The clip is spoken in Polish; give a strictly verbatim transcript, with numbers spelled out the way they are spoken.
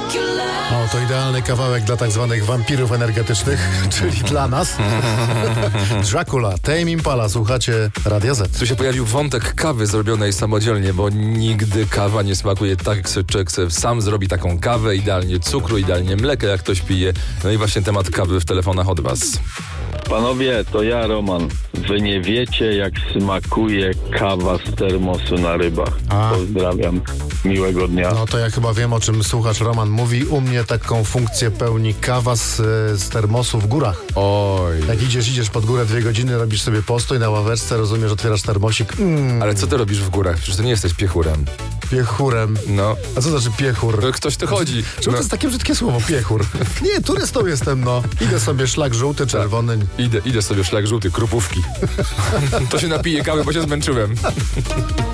O, to idealny kawałek dla tak zwanych wampirów energetycznych, czyli dla nas. Dracula, Tame Impala, słuchacie Radia Z. Tu się pojawił wątek kawy zrobionej samodzielnie, bo nigdy kawa nie smakuje tak, jak sobie człowiek sobie sam zrobi taką kawę, idealnie cukru, idealnie mleka, jak ktoś pije. No i właśnie temat kawy w telefonach od was. Panowie, to ja, Roman. Wy nie wiecie, jak smakuje kawa z termosu na rybach. A. Pozdrawiam. Miłego dnia. No to ja chyba wiem, o czym słuchacz Roman mówi. U mnie taką funkcję pełni kawa z, z termosu w górach. Oj. Jak idziesz, idziesz pod górę dwie godziny, robisz sobie postój na ławeczce, rozumiesz, otwierasz termosik. Mm, Ale co ty robisz w górach? Przecież ty nie jesteś piechurem. piechurem. No. A co znaczy piechur? No, ktoś tu chodzi. Czemu No. to jest takie brzydkie słowo, piechur? Nie, turystą jestem, no. Idę sobie szlak żółty, czerwony. Idę, idę sobie szlak żółty, krupówki. To się napiję kawy, bo się zmęczyłem.